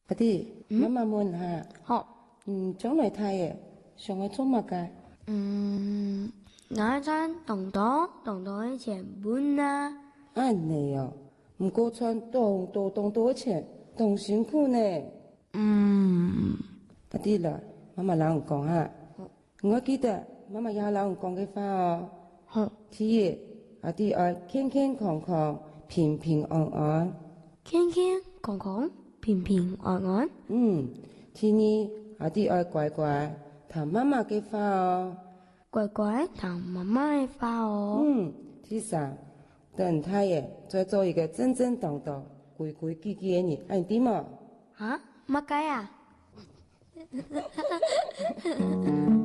阿弟，媽媽問下， 好， 將來太爺想去做乜嘅？ 我想同多一錢半啊！ 你哦，唔過穿多錢，同辛苦呢。阿弟啦，媽媽老人講下，我記得媽媽也老人講嘅話哦。 好， 天爺，阿弟愛健健康康、平平安安。 健健康康、平平安安。 天兒，阿弟愛乖乖聽媽媽嘅話哦。 乖乖聽媽媽嘅話哦。 第三，等太爺再做一個正正當當、規規矩矩嘅人，按點嘛？ 乜解啊？